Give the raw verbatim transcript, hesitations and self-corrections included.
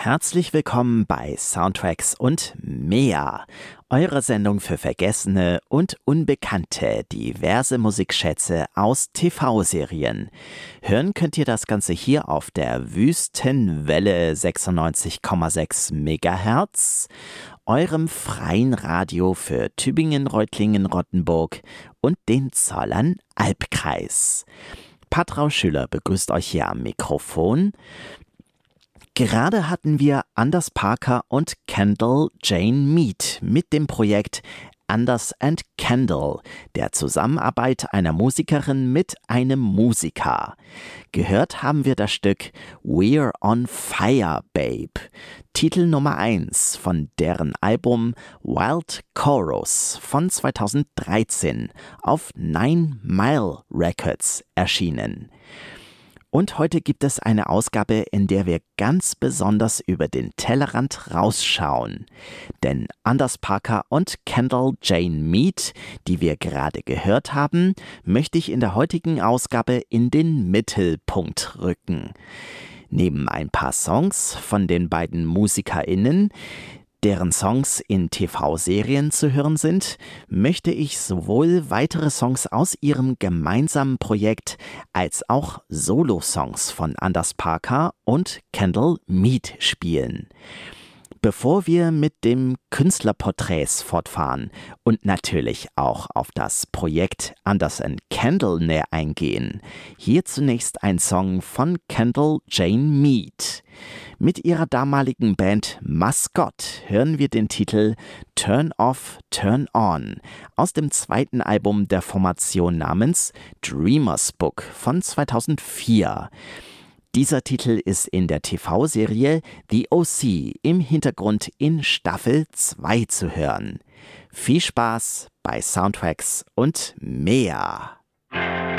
Herzlich willkommen bei Soundtracks und mehr, eure Sendung für vergessene und unbekannte diverse Musikschätze aus T V-Serien. Hören könnt ihr das Ganze hier auf der Wüstenwelle sechsundneunzig Komma sechs Megahertz, eurem freien Radio für Tübingen, Reutlingen, Rottenburg und den Zollern-Albkreis. Patrau Schüler begrüßt euch hier am Mikrofon. Gerade hatten wir Anders Parker und Kendall Jane Mead mit dem Projekt Anders and Kendall, der Zusammenarbeit einer Musikerin mit einem Musiker. Gehört haben wir das Stück We're on Fire, Babe, Titel Nummer eins von deren Album Wild Chorus von zweitausenddreizehn auf Nine Mile Records erschienen. Und heute gibt es eine Ausgabe, in der wir ganz besonders über den Tellerrand rausschauen. Denn Anders Parker und Kendall Jane Mead, die wir gerade gehört haben, möchte ich in der heutigen Ausgabe in den Mittelpunkt rücken. Neben ein paar Songs von den beiden MusikerInnen, deren Songs in T V-Serien zu hören sind, möchte ich sowohl weitere Songs aus ihrem gemeinsamen Projekt als auch Solo-Songs von Anders Parker und Kendall Mead spielen. Bevor wir mit dem Künstlerporträts fortfahren und natürlich auch auf das Projekt Anders and Kendall näher eingehen, hier zunächst ein Song von Kendall Jane Mead. Mit ihrer damaligen Band Mascot hören wir den Titel Turn Off, Turn On aus dem zweiten Album der Formation namens Dreamer's Book von zweitausendvier. Dieser Titel ist in der T V-Serie The O C im Hintergrund in Staffel zwei zu hören. Viel Spaß bei Soundtracks und mehr.